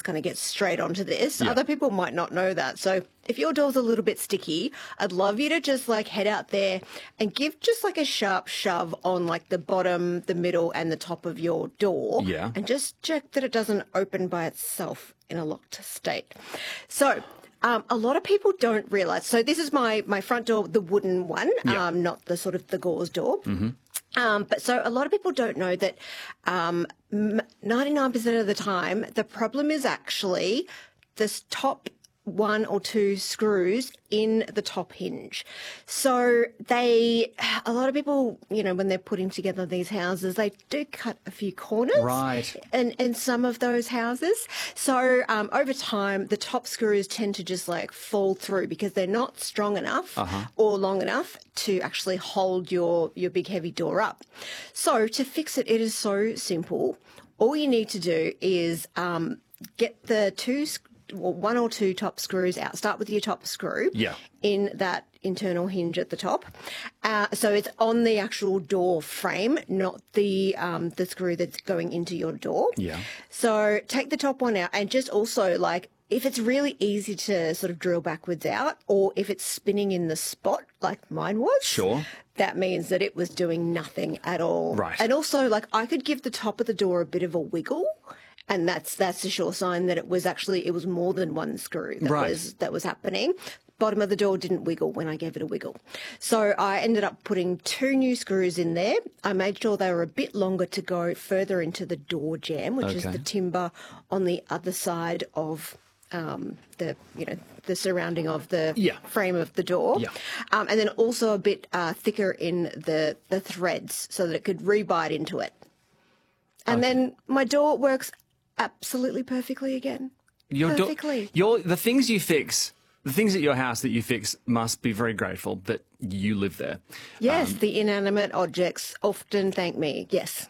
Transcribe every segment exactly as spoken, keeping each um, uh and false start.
kind of get straight onto this. Yeah. Other people might not know that. So if your door's a little bit sticky, I'd love you to just like head out there and give just like a sharp shove on like the bottom, the middle and the top of your door. Yeah. And just check that it doesn't open by itself in a locked state. So um, a lot of people don't realise. So this is my, my front door, the wooden one, Yeah. um, not the sort of the gauze door. Mm-hmm. Um, but so a lot of people don't know that um, ninety-nine percent of the time, the problem is actually this top one or two screws in the top hinge. So they, a lot of people, you know, when they're putting together these houses, they do cut a few corners. Right. In, in some of those houses. So um, over time, the top screws tend to just like fall through because they're not strong enough Uh-huh. or long enough to actually hold your, your big heavy door up. So to fix it, it is so simple. All you need to do is um, get the two sc- well, one or two top screws out. Start with your top screw Yeah. in that internal hinge at the top. Uh, so it's on the actual door frame, not the um, the screw that's going into your door. Yeah. So take the top one out and just also like, if it's really easy to sort of drill backwards out or if it's spinning in the spot like mine was. Sure. That means that it was doing nothing at all. Right. And also like I could give the top of the door a bit of a wiggle. And that's that's a sure sign that it was actually it was more than one screw that Right. was that was happening. Bottom of the door didn't wiggle when I gave it a wiggle. So I ended up putting two new screws in there. I made sure they were a bit longer to go further into the door jamb, which is Okay. the timber on the other side of um, the you know the surrounding of the Yeah. frame of the door. Yeah. Um, and then also a bit uh, thicker in the the threads so that it could rebite into it. And Okay. then my door works absolutely perfectly again. Your do- Perfectly. your the things you fix, the things at your house that you fix must be very grateful that you live there. Yes, the inanimate objects often thank me. Yes.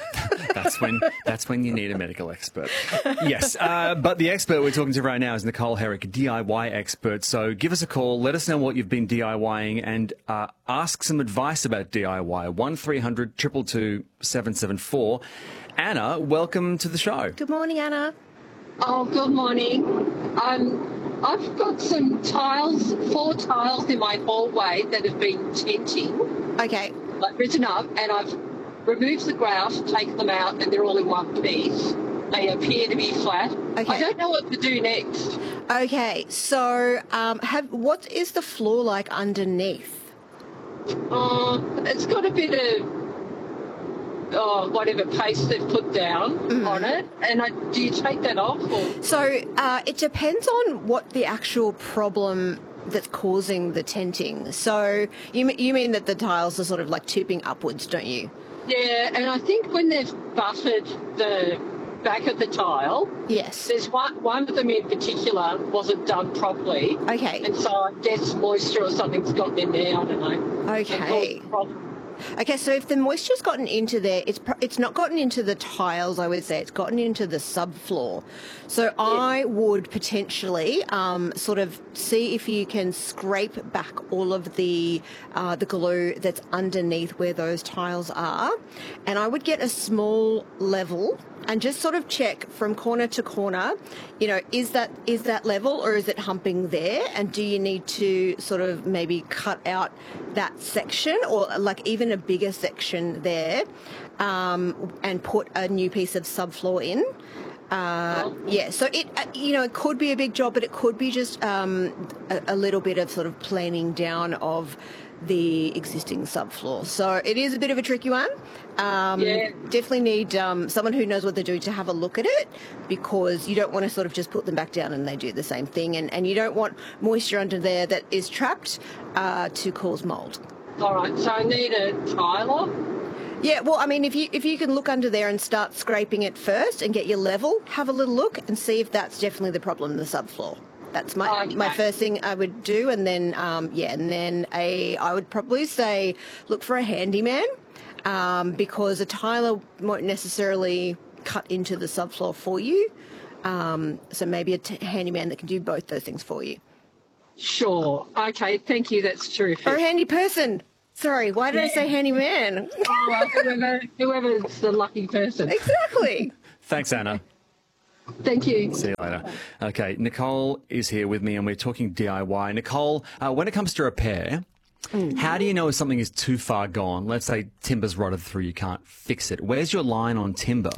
That's when that's when you need a medical expert. Yes, uh, but the expert we're talking to right now is Nicole Herrick, D I Y expert. So give us a call, let us know what you've been DIYing and uh, ask some advice about D I Y. one three hundred two two two seven seven four. Anna, welcome to the show. Good morning, Anna. Oh, good morning. Um, I've got some tiles, four tiles in my hallway that have been tinting, Okay. like written up, and I've removed the grout, taken them out, and they're all in one piece. They appear to be flat. Okay. I don't know what to do next. Okay. So, um, have what is the floor like underneath? Uh, it's got a bit of oh, whatever paste they've put down on it, and I, do you take that off? Or? So uh, it depends on what the actual problem that's causing the tenting. So you you mean that the tiles are sort of like tipping upwards, don't you? Yeah, and I think when they've buttered the back of the tile, Yes. there's one, one of them in particular wasn't done properly. Okay. And so I guess moisture or something's gotten in there, I don't know. Okay. And caused the problem. Okay, so if the moisture's gotten into there, it's pro- it's not gotten into the tiles, I would say. It's gotten into the subfloor. So I would potentially um, sort of see if you can scrape back all of the uh, the glue that's underneath where those tiles are. And I would get a small level and just sort of check from corner to corner, you know, is that is that level or is it humping there? And do you need to sort of maybe cut out that section or like even a bigger section there um, and put a new piece of subfloor in? Uh, yeah, so it, uh, you know, it could be a big job, but it could be just um, a, a little bit of sort of planing down of the existing subfloor. So it is a bit of a tricky one. Um, Yeah. Definitely need um, someone who knows what they're doing to have a look at it because you don't want to sort of just put them back down and they do the same thing. And, and you don't want moisture under there that is trapped uh, to cause mould. All right, so I need a tiler. Yeah, well, I mean, if you if you can look under there and start scraping it first and get your level, have a little look and see if that's definitely the problem in the subfloor. That's my Okay. my first thing I would do, and then um, yeah, and then a I would probably say look for a handyman um, because a tiler won't necessarily cut into the subfloor for you. Um, so maybe a t- handyman that can do both those things for you, Sure. Okay, thank you. That's terrific. or a handy person. Sorry, why did I say handyman? Oh, well, whoever, whoever's the lucky person. Exactly. Thanks, Anna. Thank you. See you later. Okay, Nicole is here with me and we're talking D I Y. Nicole, uh, when it comes to repair, mm. how do you know if something is too far gone? Let's say timber's rotted through, you can't fix it. Where's your line on timber?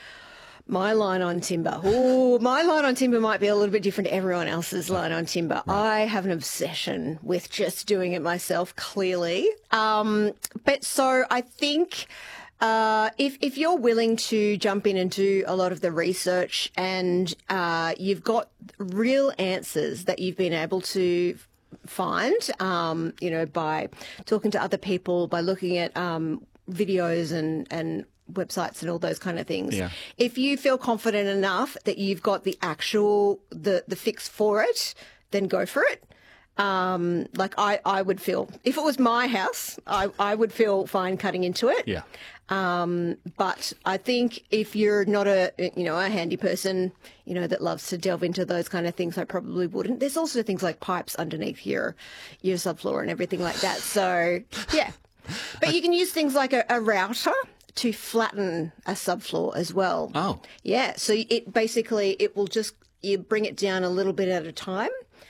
My line on timber. Oh, my line on timber might be a little bit different to everyone else's line on timber. Right. I have an obsession with just doing it myself, clearly. Um, but so I think uh, if if you're willing to jump in and do a lot of the research and uh, you've got real answers that you've been able to find, um, you know, by talking to other people, by looking at um, videos and and websites and all those kind of things. Yeah. If you feel confident enough that you've got the actual, the, the fix for it, then go for it. Um, like I, I would feel, if it was my house, I, I would feel fine cutting into it. Yeah. Um, but I think if you're not a, you know, a handy person, you know, that loves to delve into those kind of things, I probably wouldn't. There's also things like pipes underneath your, your subfloor and everything like that. So yeah, but you can use things like a, a router to flatten a subfloor as well. Oh. Yeah. So it basically, it will just, you bring it down a little bit at a time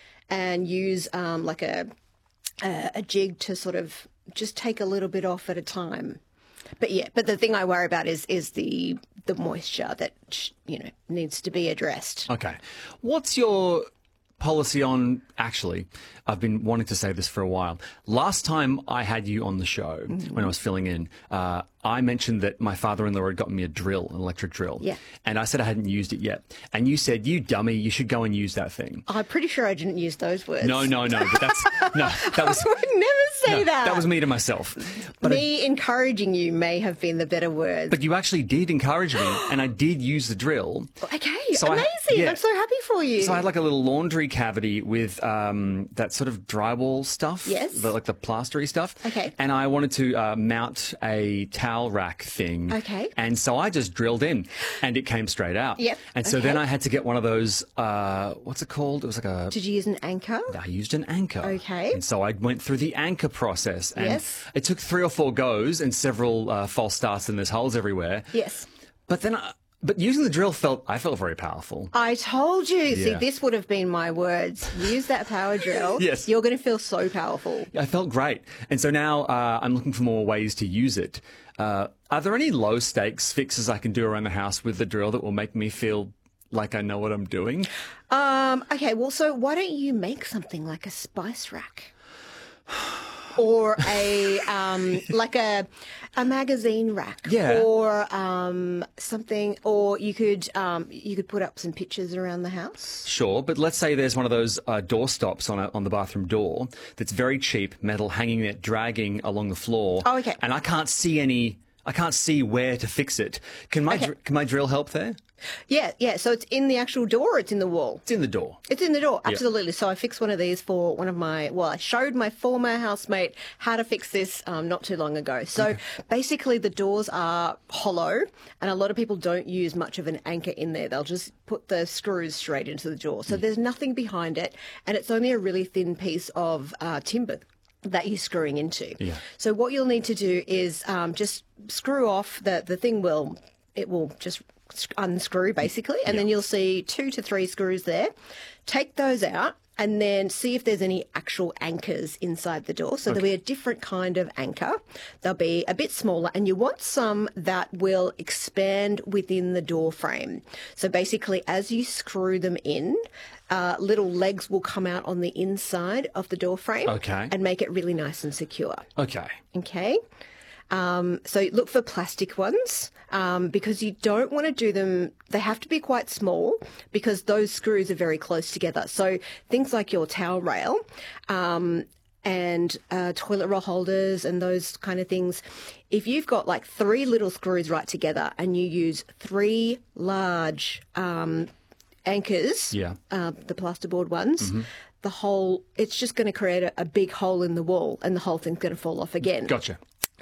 and use um, like a, a a jig to sort of just take a little bit off at a time. But yeah, but the thing I worry about is is the the moisture that, you know, needs to be addressed. Okay. What's your policy on, actually, I've been wanting to say this for a while. Last time I had you on the show, mm-hmm. when I was filling in, uh, I mentioned that my father-in-law had gotten me a drill, an electric drill. Yeah. And I said I hadn't used it yet. And you said, you dummy, you should go and use that thing. I'm pretty sure I didn't use those words. No, no, no. But that's, no, that was... I would never say no, that. That was me to myself. But me I, encouraging you may have been the better word. But you actually did encourage me, and I did use the drill. Okay, so amazing. I, yeah. I'm so happy for you. So I had like a little laundry cavity with um, that sort of drywall stuff. Yes. The, like the plastery stuff. Okay. And I wanted to uh, mount a towel rack thing. Okay. And so I just drilled in, and it came straight out. Yep. And so okay. then I had to get one of those, uh, what's it called? It was like a... Did you use an anchor? I used an anchor. Okay. And so I went through the anchor process. And yes. it took three or four goes and several uh, false starts, and there's holes everywhere. Yes. But then... I, But using the drill felt, I felt very powerful. I told you. Yeah. See, this would have been my words. Use that power drill. Yes. You're going to feel so powerful. I felt great. And so now uh, I'm looking for more ways to use it. Uh, are there any low stakes fixes I can do around the house with the drill that will make me feel like I know what I'm doing? Um, okay, well, so why don't you make something like a spice rack? Or a um, like a a magazine rack, yeah. or um, something, or you could um, you could put up some pictures around the house. Sure, but let's say there's one of those uh, door stops on a, on the bathroom door that's very cheap, metal, hanging there, dragging along the floor. Oh, okay. And I can't see any. I can't see where to fix it. Can my Okay. dr- can my drill help there? Yeah, yeah. So it's in the actual door, or it's in the wall. It's in the door. It's in the door, Yep. absolutely. So I fixed one of these for one of my, well, I showed my former housemate how to fix this um, not too long ago. So okay. basically the doors are hollow, and a lot of people don't use much of an anchor in there. They'll just put the screws straight into the door. So mm. there's nothing behind it, and it's only a really thin piece of uh, timber that you're screwing into. Yeah. So what you'll need to do is um, just screw off, the, the thing will, it will just unscrew basically, and yeah. then you'll see two to three screws there. Take those out and then see if there's any actual anchors inside the door. So okay. there'll be a different kind of anchor. They'll be a bit smaller, and you want some that will expand within the door frame. So basically, as you screw them in, uh, little legs will come out on the inside of the door frame okay. and make it really nice and secure. Okay. Okay. Um, so look for plastic ones um, because you don't want to do them. They have to be quite small because those screws are very close together. So things like your towel rail um, and uh, toilet roll holders and those kind of things, if you've got like three little screws right together and you use three large um, anchors, yeah. uh, the plasterboard ones, mm-hmm. the whole, it's just going to create a, a big hole in the wall and the whole thing's going to fall off again. Gotcha.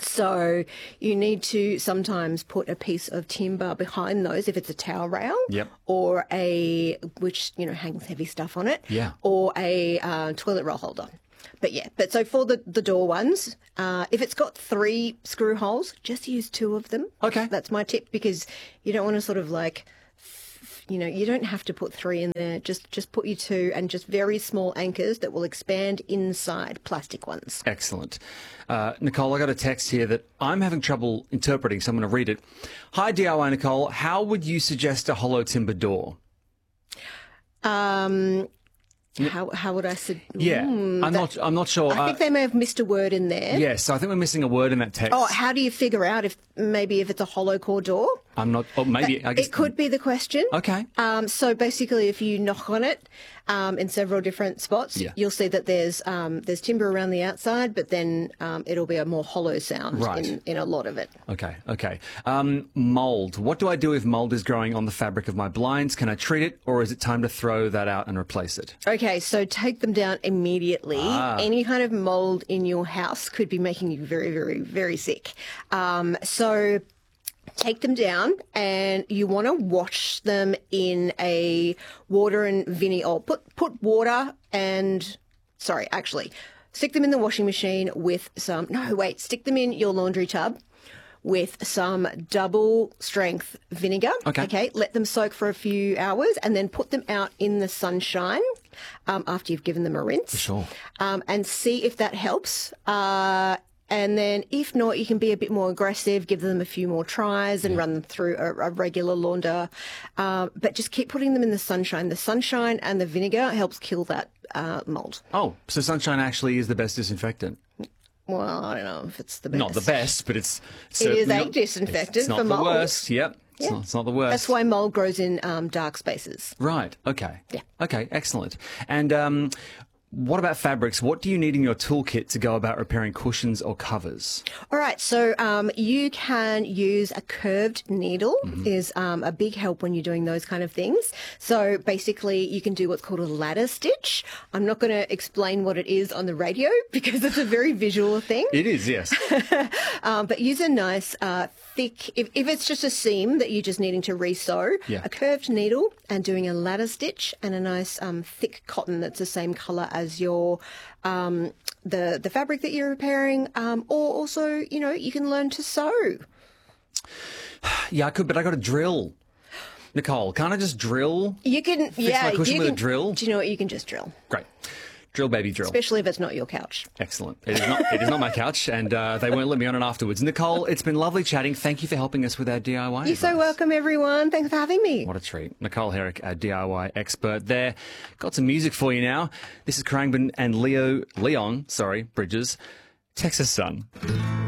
So you need to sometimes put a piece of timber behind those if it's a towel rail, yep. or a, which, you know, hangs heavy stuff on it, yeah. or a uh, toilet roll holder. But yeah, but so for the, the door ones, uh, if it's got three screw holes, just use two of them. Okay. That's my tip, because you don't want to sort of like You know, you don't have to put three in there. Just just put your two and just very small anchors that will expand inside plastic ones. Excellent. Uh, Nicole, I got a text here that I'm having trouble interpreting, so I'm going to read it. Hi, D I Y Nicole. How would you suggest a hollow timber door? Um, how how would I say? Yeah, Mm, I'm that- not. I'm not sure. I think they may have missed a word in there. uh, yes, I think we're missing a word in that text. Oh, how do you figure out if maybe if it's a hollow core door? I'm not. Oh, maybe. I guess It could be the question. Okay. Um, so basically, if you knock on it um, in several different spots, Yeah. you'll see that there's um, there's timber around the outside, but then um, it'll be a more hollow sound Right. in, in a lot of it. Okay. Okay. Um, mold. What do I do if mold is growing on the fabric of my blinds? Can I treat it, or is it time to throw that out and replace it? Okay, so take them down immediately. Ah. Any kind of mold in your house could be making you very, very, very sick. Um, so take them down, and you want to wash them in a water and vinegar. Or put put water and sorry, actually, stick them in the washing machine with some. No, wait, stick them in your laundry tub with some double strength vinegar. Okay. Okay. Let them soak for a few hours, and then put them out in the sunshine um, after you've given them a rinse. Sure. Um, and see if that helps. Uh, and then if not, you can be a bit more aggressive, give them a few more tries and run them through a, a regular launder. Um, but just keep putting them in the sunshine. The sunshine and the vinegar helps kill that uh, mold. Oh, so sunshine actually is the best disinfectant. Well, I don't know if it's the best. Not the best, but it's It is certainly a not- disinfectant It's not for the mold. worst. Yep. It's, Yeah. not, it's not the worst. That's why mold grows in um, dark spaces. Right. Okay. Yeah. Okay. Excellent. And um, what about fabrics? What do you need in your toolkit to go about repairing cushions or covers? All right, so um, you can use a curved needle Mm-hmm. is um, a big help when you're doing those kind of things. So basically you can do what's called a ladder stitch. I'm not going to explain what it is on the radio because it's a very visual thing. It is, yes. Um, but use a nice uh, thick, if, if it's just a seam that you're just needing to re-sew, Yeah. a curved needle and doing a ladder stitch and a nice um, thick cotton that's the same colour as your um, the the fabric that you're repairing, um, or also, you know, you can learn to sew. Yeah, I could, but I got to drill. Nicole, can't I just drill? You can, yeah, my cushion you with a can, drill? Do you know what? You can just drill, Great. Drill, baby, drill. especially if it's not your couch. Excellent. It is not, it is not my couch, and uh, they won't let me on it afterwards. Nicole, it's been lovely chatting. Thank you for helping us with our D I Y. You're so advice. welcome, everyone. Thanks for having me. What a treat. Nicole Herrick, our D I Y expert there. Got some music for you now. This is Cranbourne and Leo, Leon, sorry, Bridges, Texas Sun.